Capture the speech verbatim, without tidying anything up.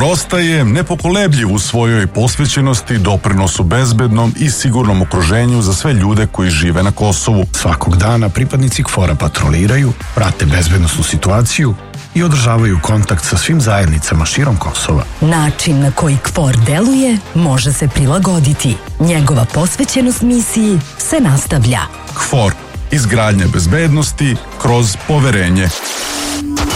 KFOR ostaje nepokolebljiv u svojoj posvećenosti doprinosu bezbednom i sigurnom okruženju za sve ljude koji žive na Kosovu. Svakog dana pripadnici KFOR-a patroliraju, prate bezbednosnu situaciju i održavaju kontakt sa svim zajednicama širom Kosova. Način na koji KFOR deluje može se prilagoditi. Njegova posvećenost misiji se nastavlja. KFOR. Izgradnja bezbednosti kroz poverenje.